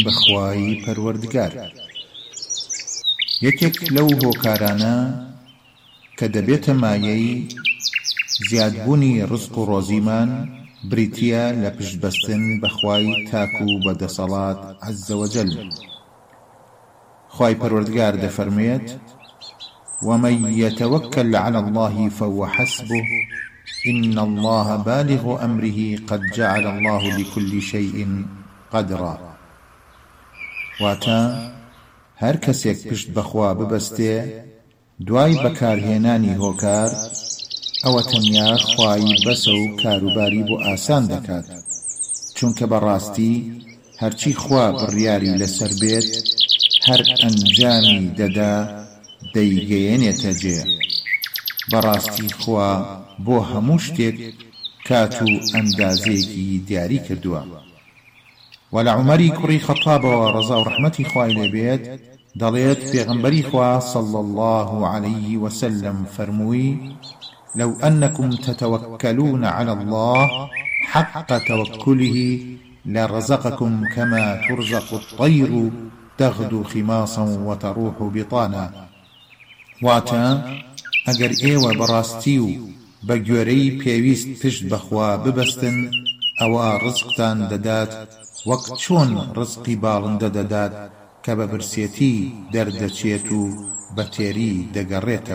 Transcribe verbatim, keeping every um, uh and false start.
بەخوای پەروەردگار. یەکێک لەو هۆکارانە کە دەبێتە مایەی زیادبوونی ڕزق و ڕۆزیمان بریتیە لە پشتبەستن بەخوای تاک و بەدەسەڵات عەزە وەجەل. خوای پەروەردگار دەفەرمێت: ومن يتوكل على الله فهو حسبه إن الله بالغ أمره قد جعل الله لكل شيء قدرا. واتا هەر کەسێک پشت بەخوا ببەستێ دوای بەکارهێنانی هۆکار ئەوە تەنیا خوای بەسە و کاروباری بۆ ئاسان دەکات، چونکە بەڕاستی هەرچی خوا بڕیاری لەسەر بێت هەر ئەنجامی دەدا دەیگەیەنێتە جێ. بەڕاستی خوا بۆ هەموو شتێک کات و ئەندازەیەکی دیاری کردووە. و لە عومەری کوڕی خەتابەوە ڕەزا و ڕەحمەتی خوای لێبێت دەڵێت پێغەمبەری خوا صلى الله عليه وسلم فەرمووی: لو أنكم تتوكلون على الله حق توكله لرزقكم كما ترزق الطير تغدو خماصا وتروح بطانا. واتا ئەگەر ئێوە بەڕاستی و بە گوێرەی پێویست پشت بەخوا ببەستن ئەوە ڕزقتان دەدات وەک چۆن ڕزقی باڵندە دەدات کە بە برسێتی دەردەچێت و بە تێری دەگەڕێتەوە.